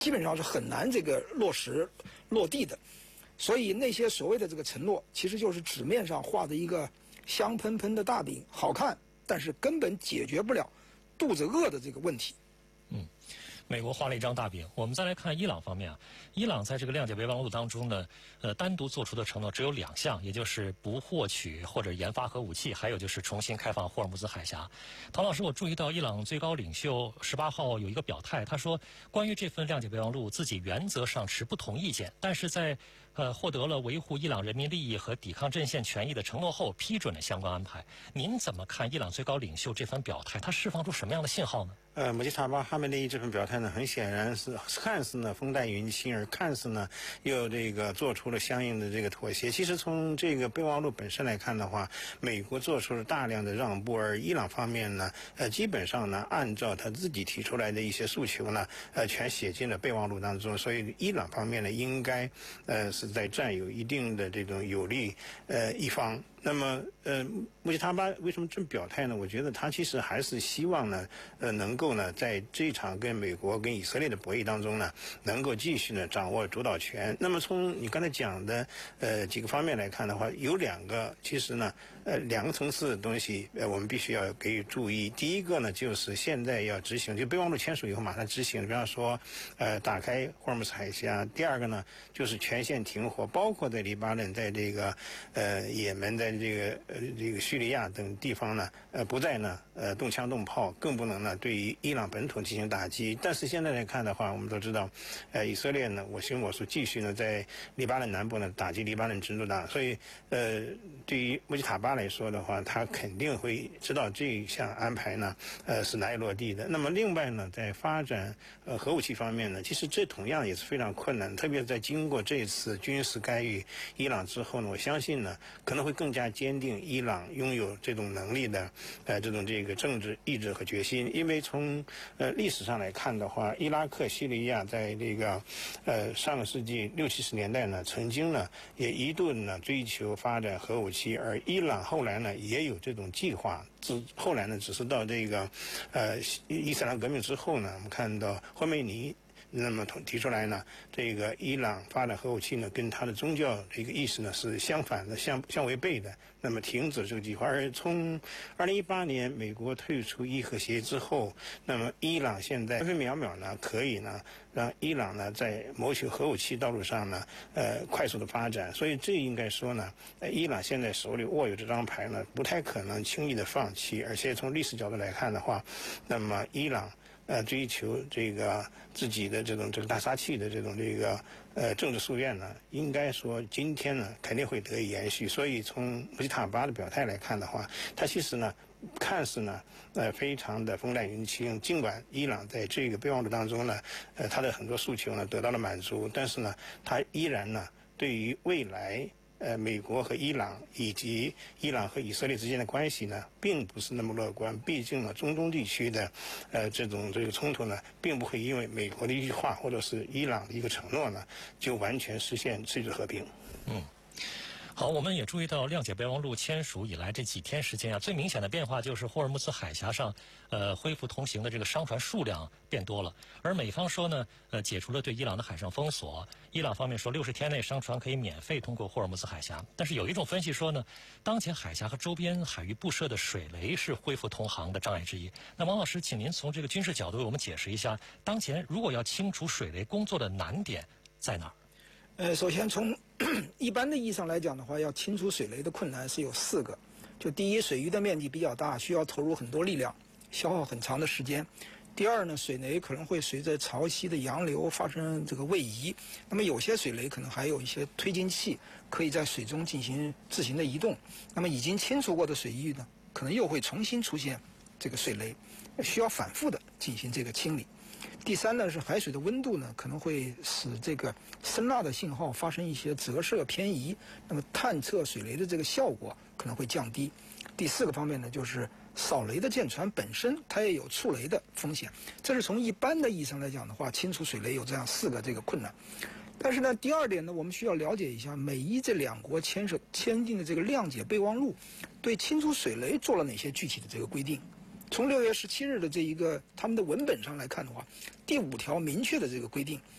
基本上是很难这个落实落地的。所以那些所谓的这个承诺，其实就是纸面上画的一个香喷喷的大饼，好看，但是根本解决不了肚子饿的这个问题。 美国画了一张大饼。我们再来看伊朗方面啊，伊朗在这个谅解备忘录当中呢，单独做出的承诺只有2项，也就是不获取或者研发核武器，还有就是重新开放霍尔木兹海峡。唐老师，我注意到伊朗最高领袖18号有一个表态，他说关于这份谅解备忘录，自己原则上持不同意见，但是在获得了维护伊朗人民利益和抵抗阵线权益的承诺后，批准了相关安排。您怎么看伊朗最高领袖这番表态？他释放出什么样的信号呢？ 穆吉塔巴哈梅内伊这份表态呢，很显然是看似呢风淡云轻，而看似呢又这个做出了相应的这个妥协。其实从这个备忘录本身来看的话，美国做出了大量的让步，而伊朗方面呢，基本上呢按照他自己提出来的一些诉求呢，全写进了备忘录当中。所以伊朗方面呢，应该是在占有一定的这种有利一方。那么，穆吉塔巴为什么这么表态呢？我觉得他其实还是希望呢，能够呢，在这场跟美国跟以色列的博弈当中呢，能够继续呢掌握主导权。那么从你刚才讲的几个方面来看的话，有2个，其实呢，2个层次的东西，我们必须要给予注意。第一个呢，就是现在要执行，就备忘录签署以后马上执行，比方说，打开霍尔木兹海峡。第二个呢，就是全线停火，包括在黎巴嫩，在这个也门，在这个叙利亚等地方呢，不再呢动枪动炮，更不能呢对于伊朗本土进行打击。但是现在来看的话，我们都知道，以色列呢我行我素，继续呢在黎巴嫩南部呢打击黎巴嫩真主党。所以对于穆吉塔巴来说的话，他肯定会知道这一项安排呢是难以落地的。那么另外呢，在发展核武器方面呢，其实这同样也是非常困难，特别在经过这次军事干预伊朗之后呢，我相信呢可能会更加坚定伊朗拥有这种能力的这个政治意志和决心。因为从历史上来看的话，伊拉克、叙利亚在这个上个世纪60、70年代呢，曾经呢也一度呢追求发展核武器，而伊朗后来呢也有这种计划。后来呢，只是到这个伊斯兰革命之后呢，我们看到霍梅尼那么提出来呢，这个伊朗发展核武器呢，跟他的宗教这个意识呢是相反的、相违背的。那么停止这个计划。而从2018年美国退出伊核协议之后，那么伊朗现在分分秒秒呢，可以呢让伊朗呢在谋求核武器道路上呢，快速的发展。所以这应该说呢，伊朗现在手里握有这张牌呢，不太可能轻易的放弃。而且从历史角度来看的话，那么伊朗追求这个自己的这个大杀器的这个政治夙愿呢，应该说今天呢肯定会得以延续。所以从穆吉塔巴的表态来看的话，他其实呢看似呢非常的风淡云轻，尽管伊朗在这个备忘录当中呢他的很多诉求呢得到了满足，但是呢他依然呢对于未来美国和伊朗以及伊朗和以色列之间的关系呢，并不是那么乐观。毕竟呢，中东地区的这个冲突呢，并不会因为美国的一句话或者是伊朗的一个承诺呢，就完全实现世界和平。 好，我们也注意到谅解备忘录签署以来这几天时间啊，最明显的变化就是霍尔木兹海峡上恢复通行的这个商船数量变多了。而美方说呢，解除了对伊朗的海上封锁，伊朗方面说60天内商船可以免费通过霍尔木兹海峡。但是有一种分析说呢，当前海峡和周边海域布设的水雷是恢复通航的障碍之一。那王老师，请您从这个军事角度为我们解释一下，当前如果要清除水雷工作的难点在哪儿？ 首先从一般的意义上来讲的话，要清除水雷的困难是有4个。就第一，水域的面积比较大，需要投入很多力量，消耗很长的时间。第二呢，水雷可能会随着潮汐的洋流发生这个位移，那么有些水雷可能还有一些推进器，可以在水中进行自行的移动。那么已经清除过的水域呢，可能又会重新出现这个水雷，需要反复的进行这个清理。第三呢，是海水的温度呢，可能会使这个声纳的信号发生一些折射偏移，那么探测水雷的这个效果可能会降低。第4个方面呢，就是扫雷的舰船本身它也有触雷的风险。这是从一般的意义上来讲的话，清除水雷有这样4个这个困难。但是呢，第二点呢，我们需要了解一下美伊这2国签订的这个谅解备忘录，对清除水雷做了哪些具体的这个规定。 从6月17日的这一个他们的文本上来看的话，第5条明确的这个规定，